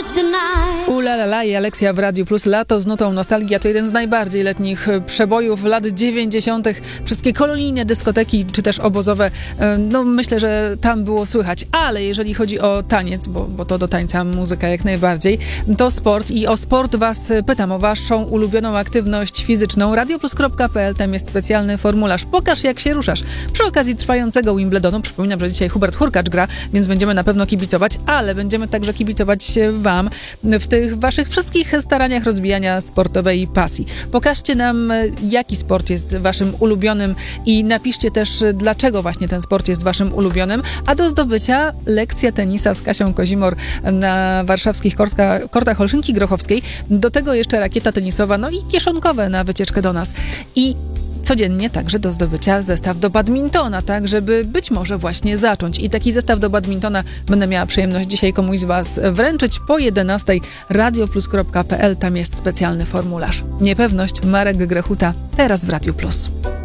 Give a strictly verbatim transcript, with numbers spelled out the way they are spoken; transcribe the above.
tonight. Ulalala i Alexia w Radiu Plus. Lato z nutą nostalgia to jeden z najbardziej letnich przebojów lat dziewięćdziesiątych. Wszystkie kolonijne dyskoteki, czy też obozowe, no myślę, że tam było słychać. Ale jeżeli chodzi o taniec, bo, bo to do tańca muzyka jak najbardziej, to sport i o sport was pytam, o waszą ulubioną aktywność fizyczną. radioplus kropka pe el, tam jest specjalny formularz. Pokaż, jak się ruszasz. Przy okazji trwającego Wimbledonu, przypominam, że dzisiaj Hubert Hurkacz gra, więc będziemy na pewno kibicować, ale będziemy także kibicować wam w tych waszych wszystkich staraniach rozwijania sportowej pasji. Pokażcie nam, jaki sport jest waszym ulubionym i napiszcie też, dlaczego właśnie ten sport jest waszym ulubionym, a do zdobycia lekcja tenisa z Kasią Kozimor na warszawskich kortka, kortach Olszynki Grochowskiej. Do tego jeszcze rakieta tenisowa, no i kieszonkowe na wycieczkę do nas. I codziennie także do zdobycia zestaw do badmintona, tak, żeby być może właśnie zacząć. I taki zestaw do badmintona będę miała przyjemność dzisiaj komuś z was wręczyć po jedenastej. radioplus kropka pe el, tam jest specjalny formularz. Niepewność, Marek Grechuta, teraz w Radiu Plus.